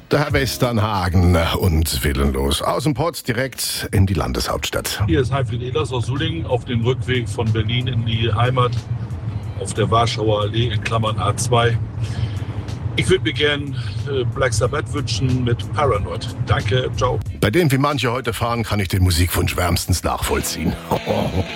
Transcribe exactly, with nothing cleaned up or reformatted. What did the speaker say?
Der Herr Westernhagen und willenlos aus dem Pott direkt in die Landeshauptstadt. Hier ist Heinfried Ehlers aus Sulingen auf dem Rückweg von Berlin in die Heimat auf der Warschauer Allee in Klammern A zwei. Ich würde mir gern äh, Black Sabbath wünschen mit Paranoid. Danke, ciao. Bei dem, wie manche heute fahren, kann ich den Musikwunsch wärmstens nachvollziehen.